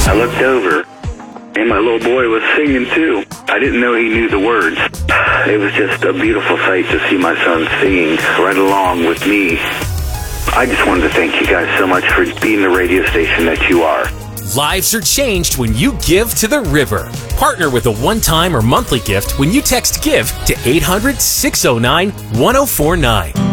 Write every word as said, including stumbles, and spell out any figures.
I looked over, and my little boy was singing too. I didn't know he knew the words. It was just a beautiful sight to see my son singing right along with me. I just wanted to thank you guys so much for being the radio station that you are. Lives are changed when you give to the river. Partner with a one-time or monthly gift when you text GIVE to eight hundred, six oh nine, one oh four nine.